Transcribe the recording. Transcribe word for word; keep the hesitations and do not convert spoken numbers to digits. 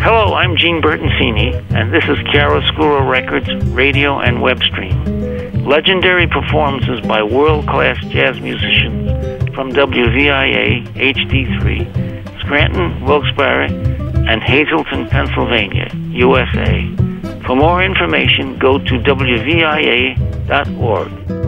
Hello, I'm Gene Bertoncini, and this is Chiaroscuro Records radio and web stream. Legendary performances by world-class jazz musicians from W V I A H D three, Scranton, Wilkes-Barre, and Hazleton, Pennsylvania, U S A. For more information, go to W V I A dot org.